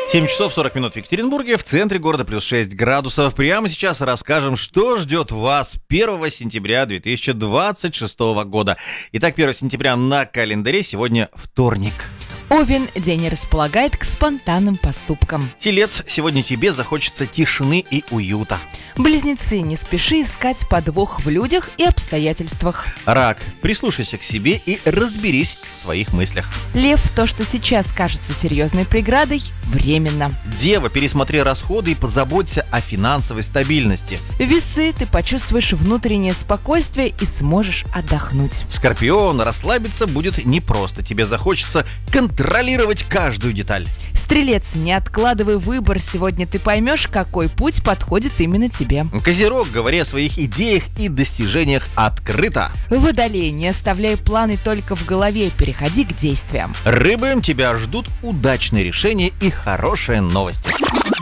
7 часов 40 минут в Екатеринбурге, в центре города плюс 6 градусов. Прямо сейчас расскажем, что ждет вас 1 сентября 2026 года. Итак, 1 сентября на календаре, сегодня вторник. Овен день располагает к спонтанным поступкам. Телец, сегодня тебе захочется тишины и уюта. Близнецы, не спеши искать подвох в людях и обстоятельствах. Рак, прислушайся к себе и разберись в своих мыслях. Лев, то, что сейчас кажется серьезной преградой, временно. Дева, пересмотри расходы и позаботься о финансовой стабильности. Весы, ты почувствуешь внутреннее спокойствие и сможешь отдохнуть. Скорпион, расслабиться будет непросто, тебе захочется контролировать каждую деталь. Стрелец, не откладывай выбор, сегодня ты поймешь, какой путь подходит именно тебе. Козерог, говори о своих идеях и достижениях открыто. Водолей, не оставляй планы только в голове, переходи к действиям. Рыбы, тебя ждут удачные решения и хорошие новости.